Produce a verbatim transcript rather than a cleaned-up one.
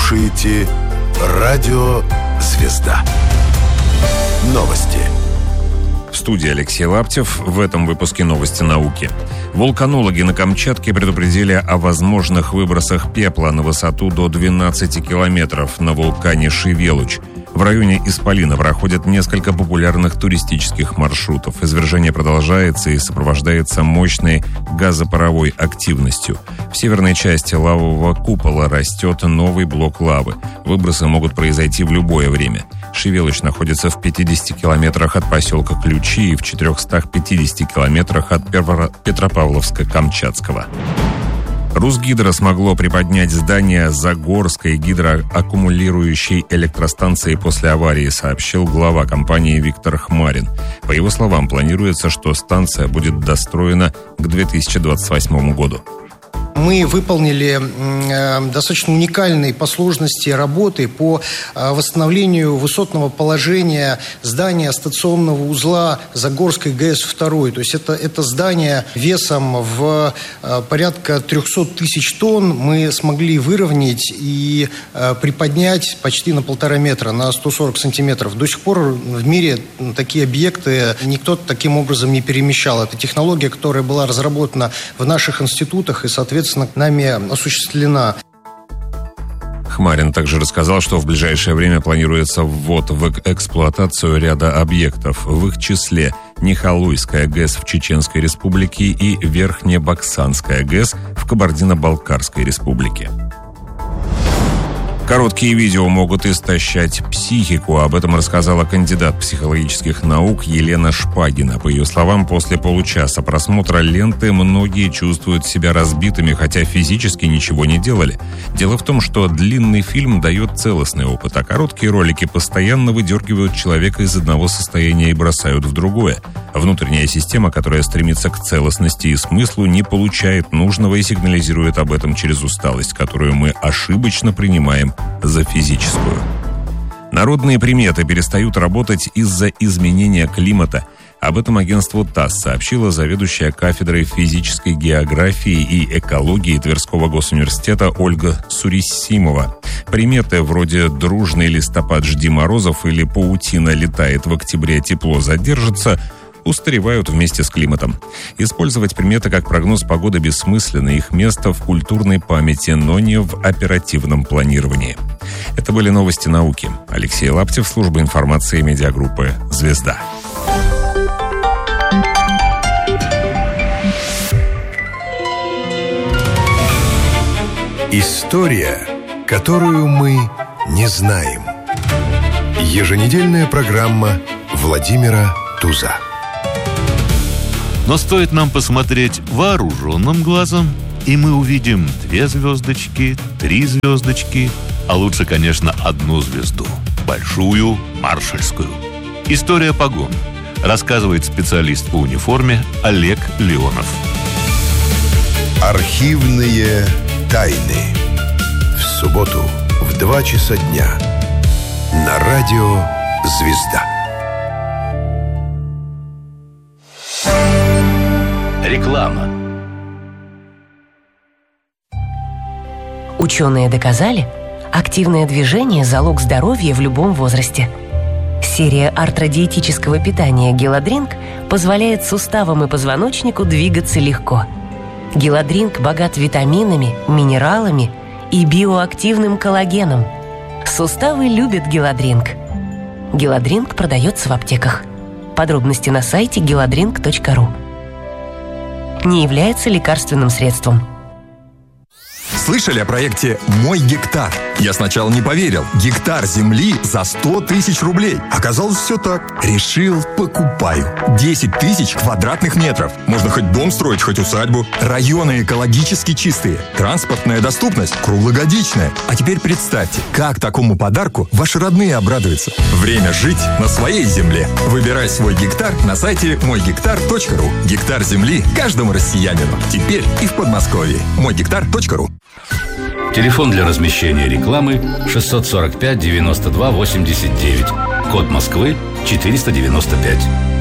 слушаете радио «Звезда». Новости. В студии Алексей Лаптев. В этом выпуске новости науки. Вулканологи на Камчатке предупредили о возможных выбросах пепла на высоту до двенадцати километров на вулкане Шевелуч. В районе Исполина проходят несколько популярных туристических маршрутов. Извержение продолжается и сопровождается мощной газопаровой активностью. В северной части лавового купола растет новый блок лавы. Выбросы могут произойти в любое время. Шевелуч находится в пятидесяти километрах от поселка Ключи и в четырехстах пятидесяти километрах от Петропавловска-Камчатского. Русгидро смогло приподнять здание Загорской гидроаккумулирующей электростанции после аварии, сообщил глава компании Виктор Хмарин. По его словам, планируется, что станция будет достроена к две тысячи двадцать восьмому году. Мы выполнили достаточно уникальные по сложности работы по восстановлению высотного положения здания станционного узла Загорской ГЭС-два. То есть это, это здание весом в порядка триста тысяч тонн мы смогли выровнять и приподнять почти на полтора метра, на сто сорок сантиметров. До сих пор в мире такие объекты никто таким образом не перемещал. Это технология, которая была разработана в наших институтах и, соответственно, нами осуществлена. Хмарин также рассказал, что в ближайшее время планируется ввод в эксплуатацию ряда объектов, в их числе Нихалуйская ГЭС в Чеченской Республике и Верхнебоксанская ГЭС в Кабардино-Балкарской Республике. Короткие видео могут истощать психику. Об этом рассказала кандидат психологических наук Елена Шпагина. По ее словам, после получаса просмотра ленты многие чувствуют себя разбитыми, хотя физически ничего не делали. Дело в том, что длинный фильм дает целостный опыт, а короткие ролики постоянно выдергивают человека из одного состояния и бросают в другое. Внутренняя система, которая стремится к целостности и смыслу, не получает нужного и сигнализирует об этом через усталость, которую мы ошибочно принимаем за физическую. Народные приметы перестают работать из-за изменения климата. Об этом агентству ТАСС сообщила заведующая кафедрой физической географии и экологии Тверского госуниверситета Ольга Сурисимова. Приметы вроде «дружный листопад, жди морозов» или «паутина летает в октябре, тепло задержится» устаревают вместе с климатом. Использовать приметы как прогноз погоды бессмысленно, их место в культурной памяти, но не в оперативном планировании. Это были новости науки. Алексей Лаптев, служба информации медиагруппы «Звезда». История, которую мы не знаем. Еженедельная программа Владимира Туза. Но стоит нам посмотреть вооруженным глазом, и мы увидим две звездочки, три звездочки, а лучше, конечно, одну звезду – большую маршальскую. История погон. Рассказывает специалист по униформе Олег Леонов. Архивные тайны. В субботу в два часа дня на радио «Звезда». Реклама. Ученые доказали, активное движение – залог здоровья в любом возрасте. Серия артро-диетического питания «Геладринк» позволяет суставам и позвоночнику двигаться легко. «Геладринк» богат витаминами, минералами и биоактивным коллагеном. Суставы любят «Геладринк». «Геладринк» продается в аптеках. Подробности на сайте геладринк точка ру. Не является лекарственным средством. Слышали о проекте «Мой гектар»? Я сначала не поверил. Гектар земли за сто тысяч рублей. Оказалось, все так. Решил, покупаю. десять тысяч квадратных метров. Можно хоть дом строить, хоть усадьбу. Районы экологически чистые. Транспортная доступность круглогодичная. А теперь представьте, как такому подарку ваши родные обрадуются. Время жить на своей земле. Выбирай свой гектар на сайте мой гектар точка ру. Гектар земли каждому россиянину. Теперь и в Подмосковье. мой гектар точка ру. Телефон для размещения рекламы шестьсот сорок пять девяносто два восемьдесят девять. Код Москвы четыреста девяносто пять.